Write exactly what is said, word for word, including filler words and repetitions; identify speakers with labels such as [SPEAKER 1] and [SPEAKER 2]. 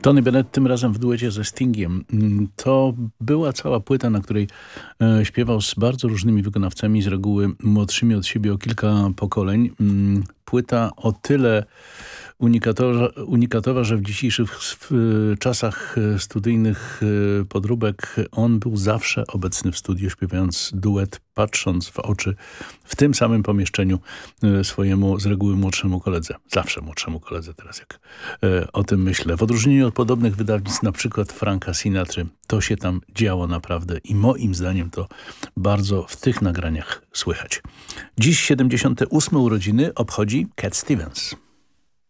[SPEAKER 1] Tony Bennett tym razem w duecie ze Stingiem. To była cała płyta, na której e, śpiewał z bardzo różnymi wykonawcami, z reguły młodszymi od siebie o kilka pokoleń. Mm, Płyta o tyle unikatowa, unikatowa, że w dzisiejszych w, czasach studyjnych e, podróbek on był zawsze obecny w studiu, śpiewając duet, patrząc w oczy w tym samym pomieszczeniu e, swojemu z reguły młodszemu koledze. Zawsze młodszemu koledze teraz, jak e, o tym myślę. W odróżnieniu od podobnych wydawnictw, na przykład Franka Sinatry, to się tam działo naprawdę i moim zdaniem to bardzo w tych nagraniach słychać. Dziś siedemdziesiąte ósme urodziny obchodzi Cat Stevens.